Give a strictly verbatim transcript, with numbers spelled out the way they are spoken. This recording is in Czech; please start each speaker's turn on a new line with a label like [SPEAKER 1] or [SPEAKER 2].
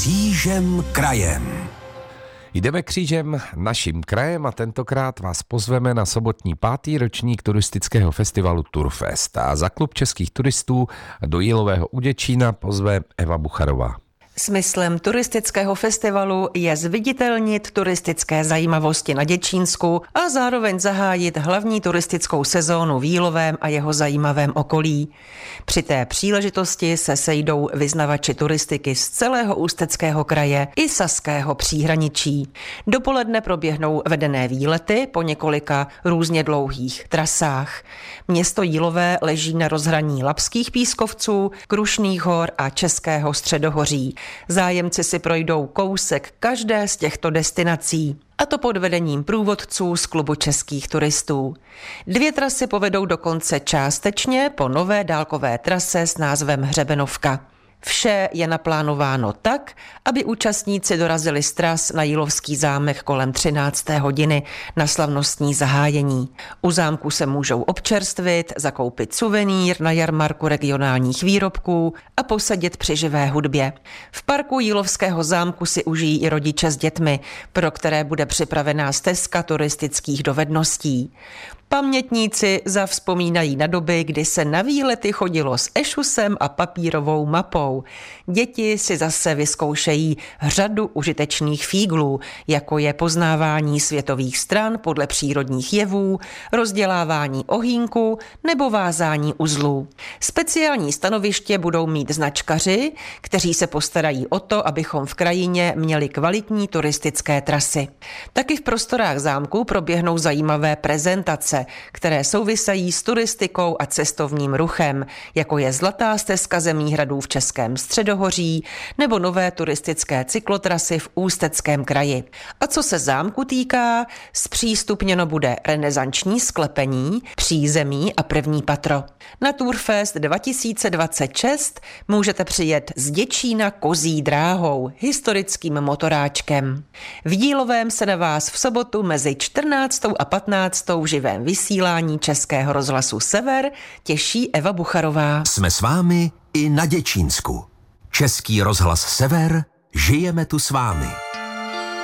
[SPEAKER 1] Křížem krajem.
[SPEAKER 2] Jdeme křížem naším krajem a tentokrát vás pozveme na sobotní pátý ročník turistického festivalu Turfest. A za klub českých turistů do Jílového u Děčína pozve Eva Bucharová.
[SPEAKER 3] Smyslem turistického festivalu je zviditelnit turistické zajímavosti na Děčínsku a zároveň zahájit hlavní turistickou sezónu v Jílovém a jeho zajímavém okolí. Při té příležitosti se sejdou vyznavači turistiky z celého Ústeckého kraje i saského příhraničí. Dopoledne proběhnou vedené výlety po několika různě dlouhých trasách. Město Jílové leží na rozhraní Labských pískovců, Krušných hor a Českého středohoří. Zájemci si projdou kousek každé z těchto destinací, a to pod vedením průvodců z klubu českých turistů. Dvě trasy povedou dokonce částečně po nové dálkové trase s názvem Hřebenovka. Vše je naplánováno tak, aby účastníci dorazili z tras na Jílovský zámek kolem třinácté hodiny na slavnostní zahájení. U zámku se můžou občerstvit, zakoupit suvenýr na jarmarku regionálních výrobků a posedět při živé hudbě. V parku Jílovského zámku si užijí i rodiče s dětmi, pro které bude připravená stezka turistických dovedností. Pamětníci zavzpomínají na doby, kdy se na výlety chodilo s ešusem a papírovou mapou. Děti si zase vyzkoušejí řadu užitečných fíglů, jako je poznávání světových stran podle přírodních jevů, rozdělávání ohýnku nebo vázání uzlů. Speciální stanoviště budou mít značkaři, kteří se postarají o to, abychom v krajině měli kvalitní turistické trasy. Taky v prostorách zámku proběhnou zajímavé prezentace, které souvisejí s turistikou a cestovním ruchem, jako je Zlatá stezka zemí hradů v Českém středohoří nebo nové turistické cyklotrasy v Ústeckém kraji. A co se zámku týká, zpřístupněno bude renesanční sklepení, přízemí a první patro. Na Turfest dva tisíce dvacet šest můžete přijet z Děčína kozí dráhou, historickým motoráčkem. V Jílovém se na vás v sobotu mezi čtrnáctou a patnáctou v živém vysílání Českého rozhlasu Sever těší Eva Bucharová.
[SPEAKER 1] Jsme s vámi i na Děčínsku. Český rozhlas Sever, žijeme tu s vámi.